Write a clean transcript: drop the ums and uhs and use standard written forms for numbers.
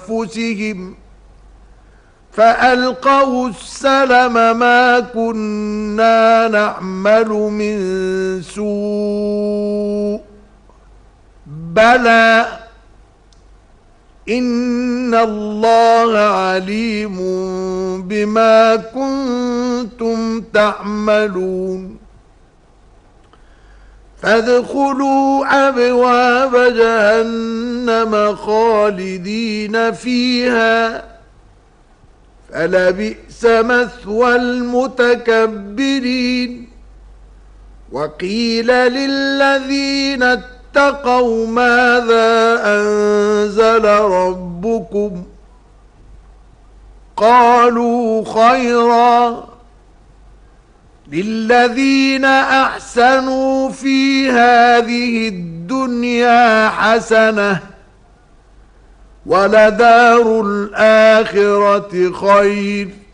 أنفسهم فألقوا السلم ما كنا نعمل من سوء بلى إن الله عليم بما كنتم تعملون فادخلوا أبواب جهنم خالدين فيها فلبئس مثوى المتكبرين وقيل للذين اتقوا ماذا أنزل ربكم قالوا خيرا للذين أحسنوا في هذه الدنيا حسنة ولدار الآخرة خير